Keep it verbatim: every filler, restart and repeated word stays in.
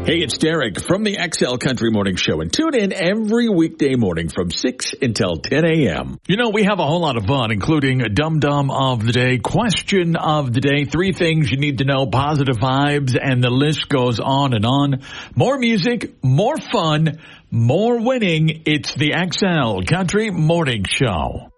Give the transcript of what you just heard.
Hey, it's Derek from the X L Country Morning Show, and tune in every weekday morning from six until ten a.m. You know, we have a whole lot of fun, including a Dum Dum of the Day, Question of the Day, three things you need to know, positive vibes, and the list goes on and on. More music, more fun, more winning. It's the X L Country Morning Show.